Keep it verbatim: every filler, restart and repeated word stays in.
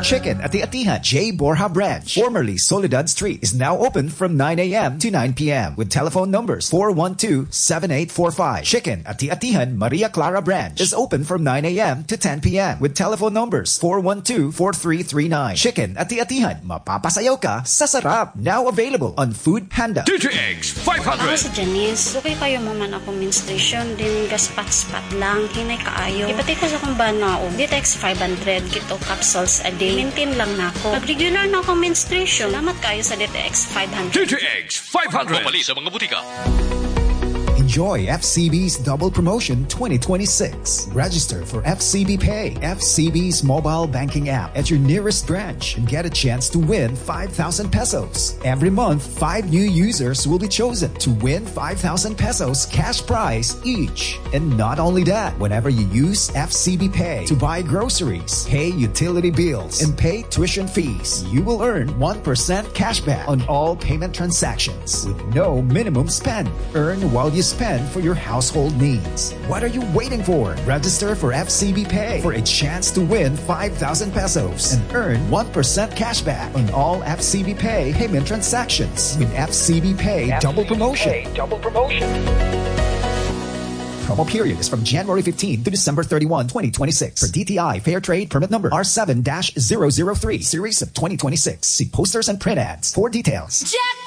Chicken at the Atihan J. Borja branch, formerly Soledad Street, is now open from nine a.m. to nine p.m. with telephone numbers four one two, seven eight four five. Chicken at the Atihan Maria Clara branch is open from nine a.m. to ten p.m. with telephone numbers four one two, four three three nine. Chicken at the Atihan, mapapasayaw ka sa sarap. Now available on Food Panda. D J X five hundred. Ako si Janice. Okay kayo mo man ako menstruation din gaspat-spat lang hinay kaayo. Ipati ko sa kung ba na o D T X five hundred kito capsules a day. Maintain lang na ako. Pag regular na ako menstruation, salamat kayo sa D T X five hundred. D J X five hundred. Mapali sa mga butika. Enjoy F C B's Double Promotion twenty twenty-six. Register for F C B Pay, F C B's mobile banking app at your nearest branch and get a chance to win five thousand pesos. Every month, five new users will be chosen to win five thousand pesos cash prize each. And not only that, whenever you use F C B Pay to buy groceries, pay utility bills, and pay tuition fees, you will earn one percent cashback on all payment transactions with no minimum spend. Earn while you spend for your household needs. What are you waiting for? Register for F C B Pay for a chance to win five thousand pesos and earn one percent cashback on all F C B Pay payment transactions with F C B Pay F C B Double Promotion. Pay Double Promotion. Promo period is from January fifteenth to December thirty-first, twenty twenty-six. For D T I Fair Trade Permit Number R seven dash zero zero three, Series of twenty twenty-six. See posters and print ads for details. Jack